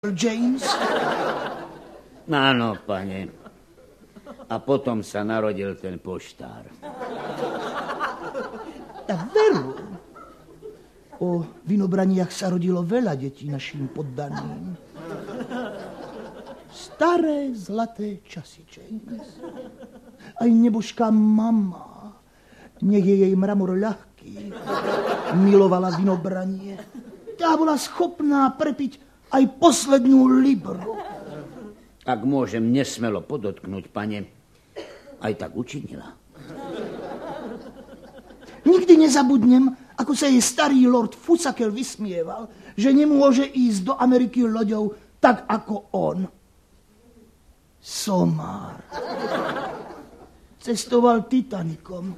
James? Áno, pane. A potom sa narodil ten poštár. Tak veru. O Vinobraniach sa rodilo veľa detí našim poddaným. Staré zlaté časy, James. Aj nebožká mama, nech je jej mramor ľahký, milovala Vinobranie. Tá bola schopná prepiť aj poslednú libru. Ak môžem nesmelo podotknúť, pane, aj tak učinila. Nikdy nezabudnem, ako sa jej starý lord Fusakel vysmieval, že nemôže ísť do Ameriky loďou tak ako on. Somár. Cestoval Titanikom.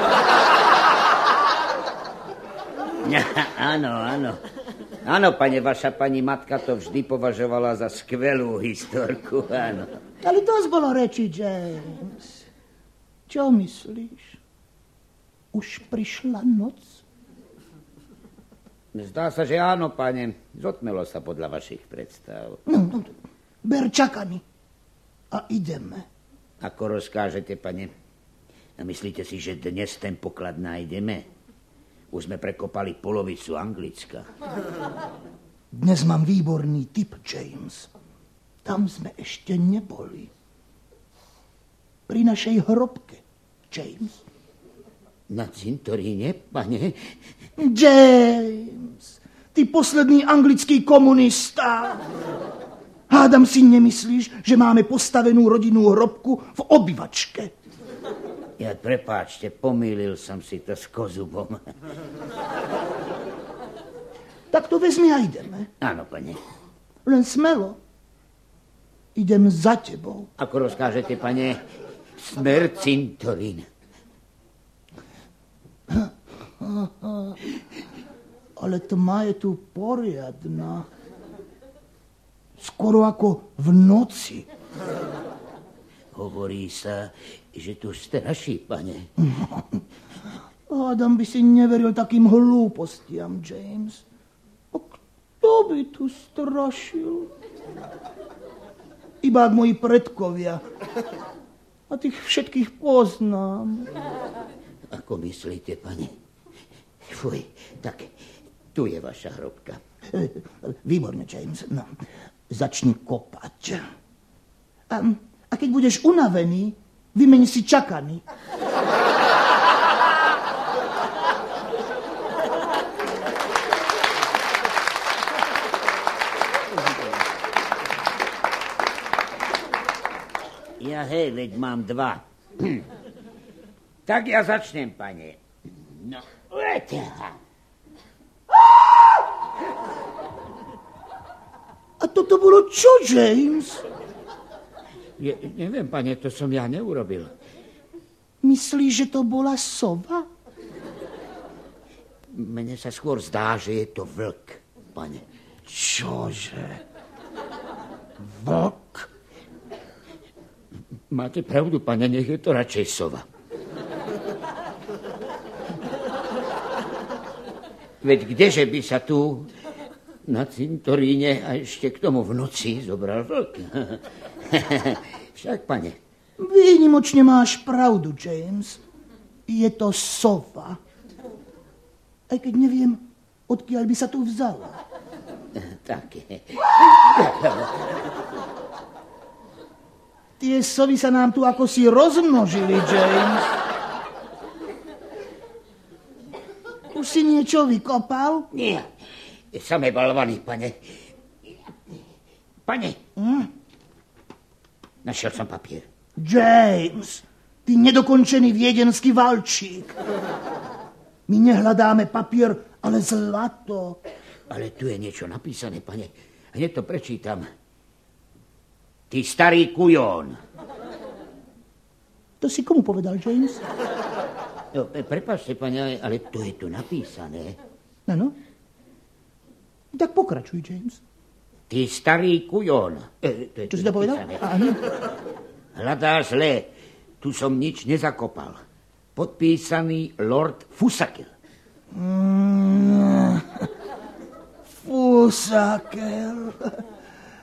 Áno, áno. Áno, pane, vaša pani matka to vždy považovala za skvelú historku, áno. Ale dosť bolo reči, James. Čo myslíš? Už prišla noc? Zdá sa, že áno, pane. Zotmelo sa podľa vašich predstav. No, ber čakami. A ideme. Ako rozkážete, pane? A myslíte si, že dnes ten poklad nájdeme? Už sme prekopali polovicu Anglicka. Dnes mám výborný tip, James. Tam sme ešte neboli. Pri našej hrobke, James. Na cintoríne, pane? James, ty posledný anglický komunista. Hádam si nemyslíš, že máme postavenú rodinnú hrobku v obývačke. Ja, prepáčte, pomýlil som si to s kozubom. Tak to vezmi a ideme. Áno, pane. Len smelo. Idem za tebou. Ako rozkážete, pane, smer cintorín. Ale tma je tu poriadna. Skoro ako v noci. Hovorí sa, že tu straší, pane. Adam by si neveril takým hlúpostiam, James. A kto by tu strašil? Iba ak moji predkovia. A tých všetkých poznám. Ako myslíte, pane? Fuj, tak tu je vaša hrobka. Výborne, James. No, začni kopať. A keď budeš unavený, vymeni si čakany. Ja hej, veď mám 2. Tak ja začnem, pane. No, A toto bolo čo, James? Neviem, pane, to som ja neurobil. Myslíš, že to bola sova? Mne sa skôr zdá, že je to vlk, pane. Čože? Vlk? Máte pravdu, pane, nech je to radšej sova. Veď kdeže by sa tu na cintoríne a ešte k tomu v noci zobral vlk? Však, pane. Výnimočne máš pravdu, James. Je to sova. Aj keď neviem, odkiaľ by sa tu vzala. Tak. Tie sovy sa nám tu ako si rozmnožili, James. Už si niečo vykopal? Nie. Samé balvany, pane. Pane. Našiel som papier. James, ty nedokončený viedenský valčík. My nehľadáme papier, ale zlato. Ale tu je niečo napísané, pane. Hneď to prečítam. Ty starý kujón. To si komu povedal, James? Prepáčte, pane, ale to je tu napísané. Áno. Tak pokračuj, James. Ty starý kujón. Čo si to povedal? Áno. Hľadáš zle. Tu som nič nezakopal. Podpísaný Lord Fusakel. Fusakel.